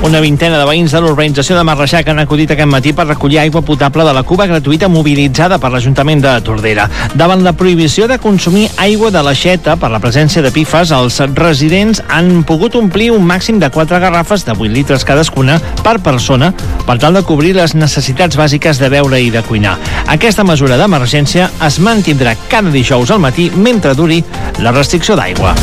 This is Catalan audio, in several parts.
Una vintena de veïns de l'urbanització de Marreixac han acudit aquest matí per recollir aigua potable de la cuba gratuïta mobilitzada per l'Ajuntament de Tordera. Davant la prohibició de consumir aigua de l'aixeta per la presència de PFAS, els residents han pogut omplir un màxim de 4 garrafes de 8 litres cadascuna per persona per tal de cobrir les necessitats bàsiques de beure i de cuinar. Aquesta mesura d'emergència es mantindrà cada dijous al matí mentre duri la restricció d'aigua.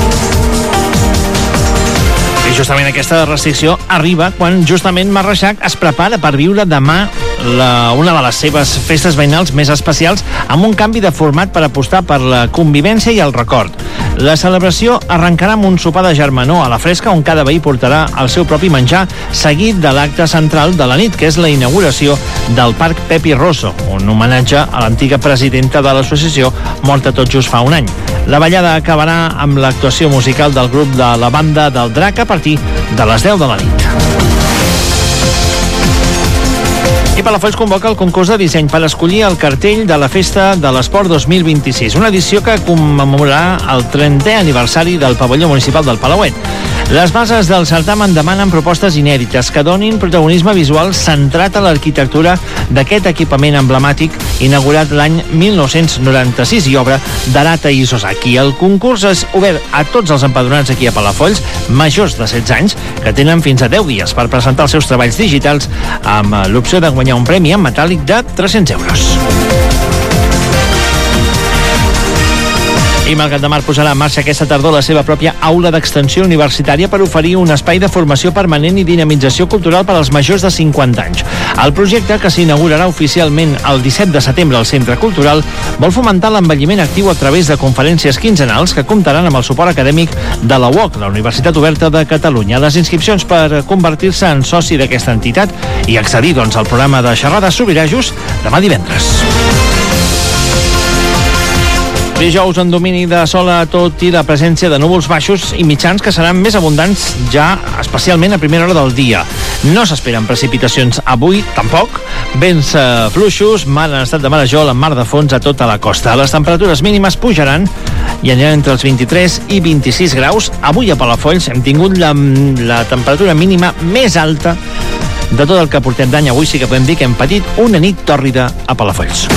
I justament aquesta restricció arriba quan justament Marreixac es prepara per viure demà una de les seves festes veïnals més especials amb un canvi de format per apostar per la convivència i el record. La celebració arrencarà amb un sopar de germanor a la fresca on cada veí portarà el seu propi menjar, seguit de l'acte central de la nit, que és la inauguració del Parc Pepi Rosso, un homenatge a l'antiga presidenta de l'associació morta tot just fa un any. La ballada acabarà amb l'actuació musical del grup de la Banda del Drac a partir de les 10 de la nit. I Palafolls convoca el concurs de disseny per escollir el cartell de la Festa de l'Esport 2026, una edició que commemorarà el 30è aniversari del pavelló municipal del Palauet. Les bases del certamen demanen propostes inèdites que donin protagonisme visual centrat a l'arquitectura d'aquest equipament emblemàtic inaugurat l'any 1996 i obra d'Arata Isozaki. El concurs és obert a tots els empadronats aquí a Palafolls, majors de 16 anys, que tenen fins a 10 dies per presentar els seus treballs digitals amb l'opció de guanyar un premi en metàl·lic de 300 euros. I Malgrat de Mar posarà en marxa aquesta tardor la seva pròpia aula d'extensió universitària per oferir un espai de formació permanent i dinamització cultural per als majors de 50 anys. El projecte, que s'inaugurarà oficialment el 17 de setembre al Centre Cultural, vol fomentar l'envelliment actiu a través de conferències quinzenals que comptaran amb el suport acadèmic de la UOC, la Universitat Oberta de Catalunya. Les inscripcions per convertir-se en soci d'aquesta entitat i accedir al programa de xerrades sobirà just demà divendres. Dijous en domini de sol a tot i la presència de núvols baixos i mitjans que seran més abundants ja especialment a primera hora del dia. No s'esperen precipitacions avui, tampoc. Vents fluixos, mar en estat de marejol amb mar de fons a tota la costa. Les temperatures mínimes pujaran i aniran entre els 23 i 26 graus. Avui a Palafolls hem tingut la temperatura mínima més alta de tot el que portem d'any. Avui sí que podem dir que hem patit una nit tòrrida a Palafolls.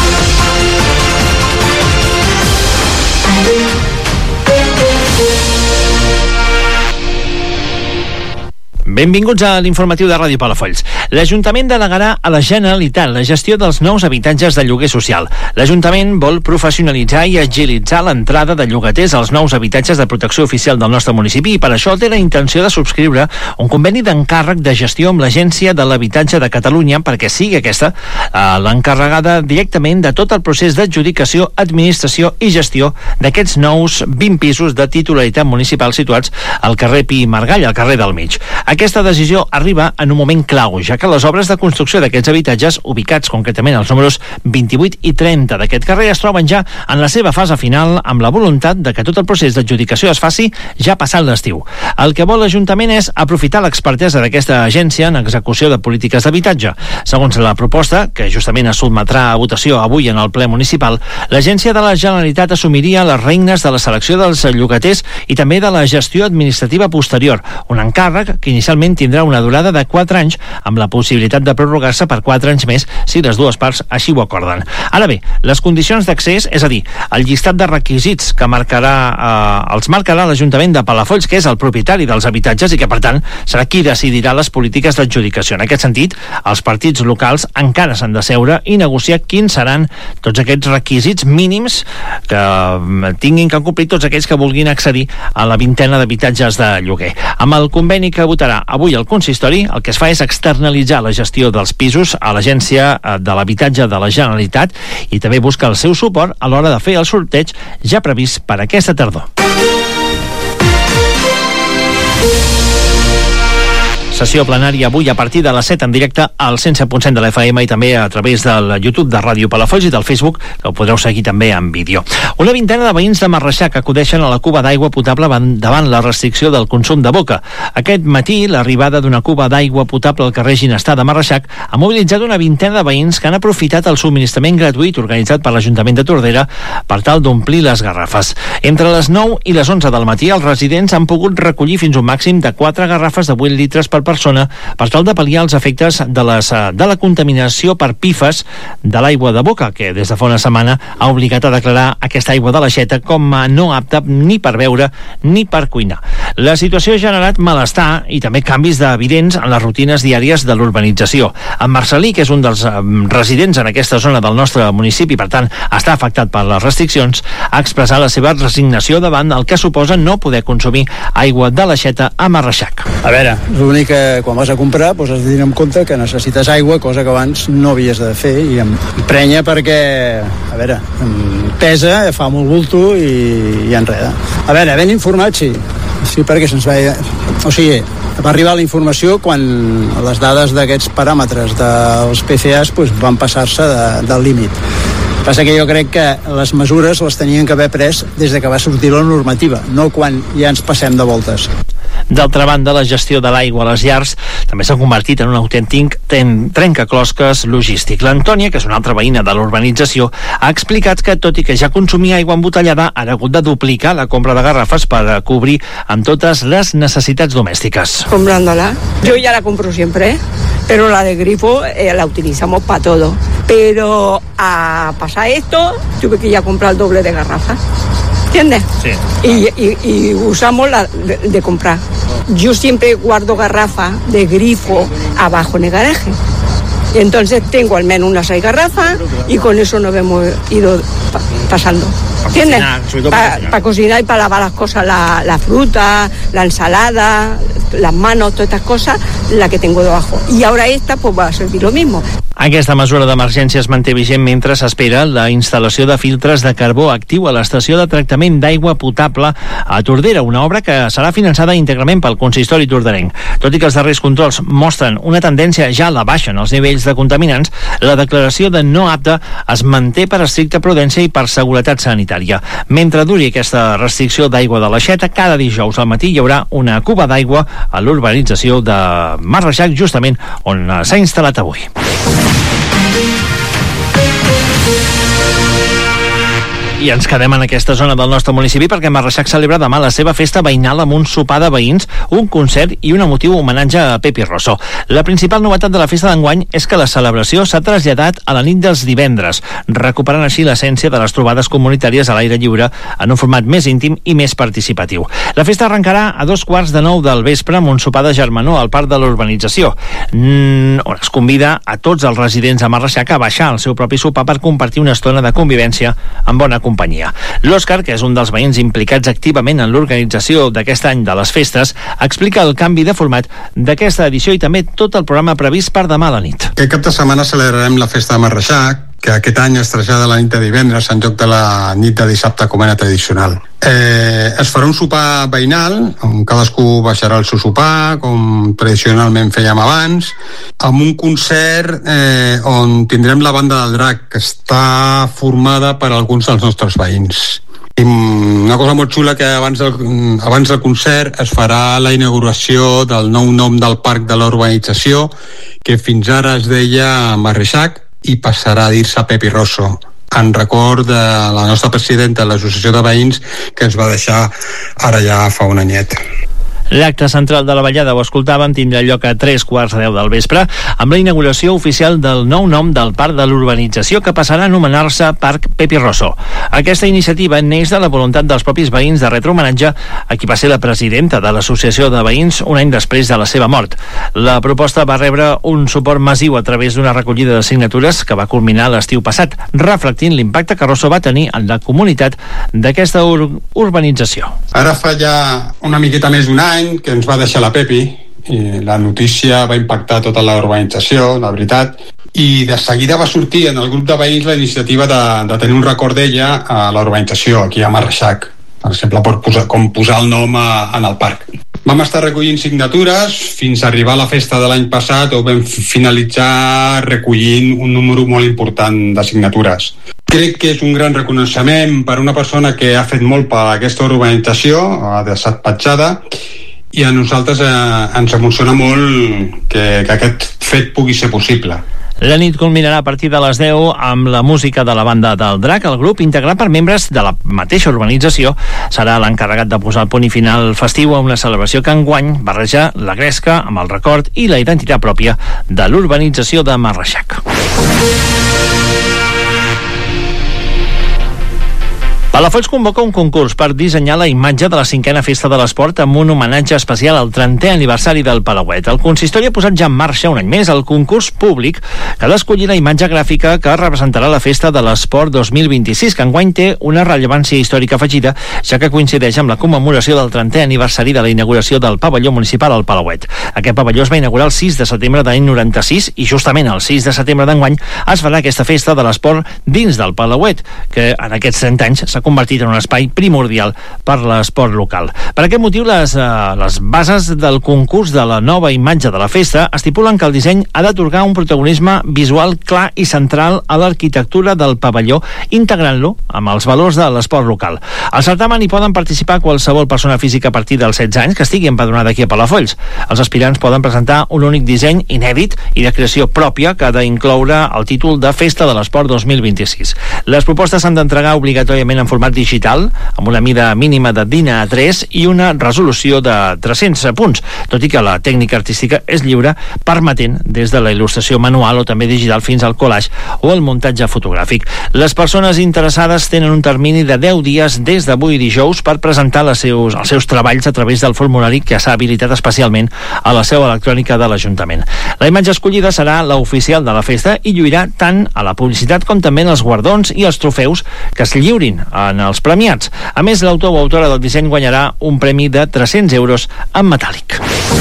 Benvinguts a l'informatiu de Ràdio Palafolls. L'Ajuntament delegarà a la Generalitat la gestió dels nous habitatges de lloguer social. L'Ajuntament vol professionalitzar i agilitzar l'entrada de llogaters als nous habitatges de protecció oficial del nostre municipi i per això té la intenció de subscriure un conveni d'encàrrec de gestió amb l'Agència de l'Habitatge de Catalunya perquè sigui aquesta l'encarregada directament de tot el procés d'adjudicació, administració i gestió d'aquests nous 20 pisos de titularitat municipal situats al carrer Pi i Margall, al carrer del Mig. Aquesta decisió arriba en un moment clau, ja que les obres de construcció d'aquests habitatges, ubicats concretament als números 28 i 30 d'aquest carrer, es troben ja en la seva fase final amb la voluntat de que tot el procés d'adjudicació es faci ja passat l'estiu. El que vol l'Ajuntament és aprofitar l'expertesa d'aquesta agència en execució de polítiques d'habitatge. Segons la proposta, que justament es sotmetrà a votació avui en el ple municipal, l'Agència de la Generalitat assumiria les regnes de la selecció dels llogaters i també de la gestió administrativa posterior, un encàrrec que inicialment tindrà una durada de 4 anys amb la possibilitat de prorrogar-se per 4 anys més si les dues parts així ho acorden. Ara bé, les condicions d'accés, és a dir, el llistat de requisits que els marcarà l'Ajuntament de Palafolls, que és el propietari dels habitatges i que, per tant, serà qui decidirà les polítiques d'adjudicació. En aquest sentit, els partits locals encara s'han de seure i negociar quins seran tots aquests requisits mínims que tinguin que complir tots aquells que vulguin accedir a la vintena d'habitatges de lloguer. Amb el conveni que votarà avui el consistori, el que es fa és externalitzar la gestió dels pisos a l'Agència de l'Habitatge de la Generalitat i també busca el seu suport a l'hora de fer el sorteig ja previst per aquesta tardor. Sessió plenària avui a partir de les 7 en directe al 107.7 de la FM i també a través del YouTube de Ràdio Palafolls i del Facebook, que ho podreu seguir també en vídeo. Una vintena de veïns de Marreixac acudeixen a la cuba d'aigua potable davant la restricció del consum de boca. Aquest matí, l'arribada d'una cuba d'aigua potable al carrer Ginestar de Marreixac ha mobilitzat una vintena de veïns que han aprofitat el subministrament gratuït organitzat per l'Ajuntament de Tordera per tal d'omplir les garrafes. Entre les 9 i les 11 del matí, els residents han pogut recollir fins un màxim de 4 garrafes de 8 litres per persona per tal de pal·liar els efectes de la contaminació per PFAS de l'aigua de boca, que des de fa una setmana ha obligat a declarar aquesta aigua de l'aixeta com a no apta ni per beure ni per cuinar. La situació ha generat malestar i també canvis evidents en les rutines diàries de l'urbanització. En Marcelí, que és un dels residents en aquesta zona del nostre municipi, per tant, està afectat per les restriccions, ha expressat la seva resignació davant el que suposa no poder consumir aigua de l'aixeta a Marreixac. A veure, l'únic que quan vas a comprar has de tenir en compte que necessites aigua, cosa que abans no havies de fer, i em prenya perquè, a veure, em pesa, fa molt bulto i enreda. A veure, ben informat, sí, perquè se'ns va... O sigui, va arribar la informació quan les dades d'aquests paràmetres dels PFAS van passar-se del límit. Passa que jo crec que les mesures les tenien que haver pres des de que va sortir la normativa, no quan ja ens passem de voltes. D'altra banda, la gestió de l'aigua a les llars també s'ha convertit en un autèntic trencaclosques logístic. L'Antònia, que és una altra veïna de l'urbanització, ha explicat que, tot i que ja consumia aigua embotellada, ha hagut de duplicar la compra de garrafes per cobrir amb totes les necessitats domèstiques. Comprándola. Yo ya la compro siempre, pero la de grifo la utilizamos para todo. Pero a pasar esto, tuve que ya comprar el doble de garrafas. ¿Entiendes? Sí. Y usamos la de comprar. Yo siempre guardo garrafa de grifo abajo en el garaje. Entonces tengo al menos unas 6 garrafas y con eso nos hemos ido pasando. ¿Entiendes? Para cocinar y para lavar las cosas, la fruta, la ensalada, las manos, todas estas cosas, la que tengo debajo. Y ahora esta pues va a servir lo mismo. Aquesta mesura d'emergència es manté vigent mentre s'espera la instal·lació de filtres de carbó actiu a l'estació de tractament d'aigua potable a Tordera, una obra que serà finançada íntegrament pel consistori torderenc. Tot i que els darrers controls mostren una tendència ja a la baixa en els nivells de contaminants, la declaració de no apte es manté per estricta prudència i per seguretat sanitària. Mentre duri aquesta restricció d'aigua de l'aixeta, cada dijous al matí hi haurà una cuba d'aigua a l'urbanització de Marreixac, justament on s'ha instal·lat avui. I ens quedem en aquesta zona del nostre municipi perquè Marreixac celebra demà la seva festa veïnal amb un sopar de veïns, un concert i un emotiu homenatge a Pepi Rosso. La principal novetat de la festa d'enguany és que la celebració s'ha traslladat a la nit dels divendres, recuperant així l'essència de les trobades comunitàries a l'aire lliure en un format més íntim i més participatiu. La festa arrencarà a 8:45 del vespre amb un sopar de germanor al parc de l'urbanització, on es convida a tots els residents de Marreixac a baixar el seu propi sopar per compartir una estona de convivència amb bona companyia. L'Òscar, que és un dels veïns implicats activament en l'organització d'aquest any de les festes, explica el canvi de format d'aquesta edició i també tot el programa previst per demà a la nit. Aquest cap de setmana celebrarem la festa de Marreixac, que aquest any es trasllada la nit de divendres en lloc de la nit de dissabte com era tradicional. Es farà un sopar veïnal, on cadascú baixarà el seu sopar, com tradicionalment fèiem abans, amb un concert on tindrem la banda del Drac, que està formada per alguns dels nostres veïns. I una cosa molt xula, que abans del concert es farà la inauguració del nou nom del parc de la urbanització, que fins ara es deia Marreixac i passarà a dir-se Pepi Rosso, en record de la nostra presidenta de l'Associació de Veïns, que ens va deixar ara ja fa un anyet. L'acte central de la ballada, ho escoltàvem, tindrà lloc a 8:45 del vespre amb la inauguració oficial del nou nom del parc de l'urbanització, que passarà a anomenar-se Parc Pepi Rosso. Aquesta iniciativa neix de la voluntat dels propis veïns de retre homenatge a qui va ser la presidenta de l'Associació de Veïns un any després de la seva mort. La proposta va rebre un suport massiu a través d'una recollida de signatures que va culminar l'estiu passat, reflectint l'impacte que Rosso va tenir en la comunitat d'aquesta urbanització. Ara fa ja una miqueta més d'un any que ens va deixar la Pepi, i la notícia va impactar tota la urbanització, la veritat, i de seguida va sortir en el grup de veïns la iniciativa de tenir un record d'ella a la urbanització, aquí a Marreixac, per exemple, com posar el nom en el parc. Vam estar recollint signatures fins a arribar a la festa de l'any passat, on vam finalitzar recollint un número molt important de signatures. Crec que és un gran reconeixement per una persona que ha fet molt per aquesta urbanització, ha deixat petjada, i a nosaltres ens emociona molt que aquest fet pugui ser possible. La nit culminarà a partir de les 10 amb la música de la banda del Drac. El grup, integrat per membres de la mateixa urbanització, serà l'encarregat de posar el punt i final festiu a una celebració que enguany barreja la gresca amb el record i la identitat pròpia de l'urbanització de Marreixac. Palafolls convoca un concurs per dissenyar la imatge de la 5a Festa de l'Esport amb un homenatge especial al 30è aniversari del Palauet. El consistori ha posat ja en marxa un any més el concurs públic que ha d'escollir la imatge gràfica que representarà la Festa de l'Esport 2026, que enguany té una rellevància històrica afegida, ja que coincideix amb la commemoració del 30è aniversari de la inauguració del pavelló municipal al Palauet. Aquest pavelló es va inaugurar el 6 de setembre de l'any 96 i justament el 6 de setembre d'enguany es farà aquesta Festa de l'Esport dins del Palauet, que en aquests 30 anys s'ha convertit en un espai primordial per l'esport local. Per aquest motiu, les bases del concurs de la nova imatge de la festa estipulen que el disseny ha d'atorgar un protagonisme visual clar i central a l'arquitectura del pavelló, integrant-lo amb els valors de l'esport local. Al certamen hi poden participar qualsevol persona física a partir dels 16 anys que estigui empadronada aquí a Palafolls. Els aspirants poden presentar un únic disseny inèdit i de creació pròpia que ha d'incloure el títol de Festa de l'Esport 2026. Les propostes s'han d'entregar obligatòriament en format digital, amb una mida mínima de DIN A3 i una resolució de 300 punts, tot i que la tècnica artística és lliure, permetent des de la il·lustració manual o també digital fins al collage o el muntatge fotogràfic. Les persones interessades tenen un termini de 10 dies des d'avui dijous per presentar els seus treballs a través del formulari que s'ha habilitat especialment a la seu electrònica de l'Ajuntament. La imatge escollida serà l'oficial de la festa i lluirà tant a la publicitat com també en els guardons i els trofeus que es lliurin en els premiats. A més, l'autor o autora del disseny guanyarà un premi de 300 euros en metàl·lic.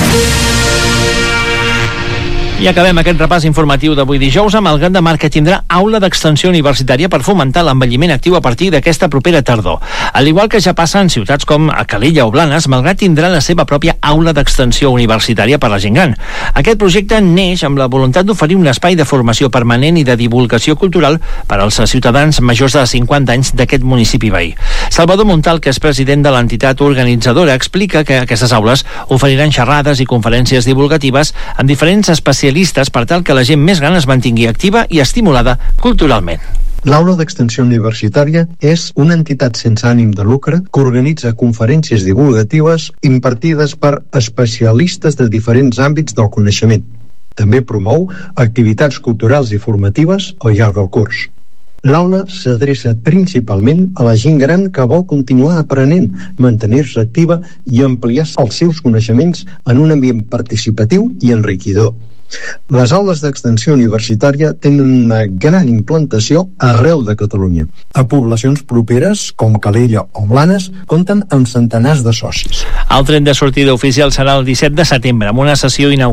I acabem aquest repàs informatiu d'avui dijous amb el Gat de Mar, que tindrà aula d'extensió universitària per fomentar l'envelliment actiu a partir d'aquesta propera tardor. Al igual que ja passa en ciutats com a Calella o Blanes, Malgrat tindrà la seva pròpia aula d'extensió universitària per a la gent gran. Aquest projecte neix amb la voluntat d'oferir un espai de formació permanent i de divulgació cultural per als ciutadans majors de 50 anys d'aquest municipi veí. Salvador Montal, que és president de l'entitat organitzadora, explica que aquestes aules oferiran xerrades i conferències divulgatives amb diferents especialistes per tal que la gent més gran es mantingui activa i estimulada culturalment. L'Aula d'Extensió Universitària és una entitat sense ànim de lucre que organitza conferències divulgatives impartides per especialistes de diferents àmbits del coneixement. També promou activitats culturals i formatives al llarg del curs. L'aula s'adreça principalment a la gent gran que vol continuar aprenent, mantenir-se activa i ampliar els seus coneixements en un ambient participatiu i enriquidor. Les aules d'extensió universitària tenen una gran implantació arreu de Catalunya. A poblacions properes, com Calella o Blanes, compten amb centenars de socis. El tren de sortida oficial serà el 17 de setembre, amb una sessió inaugural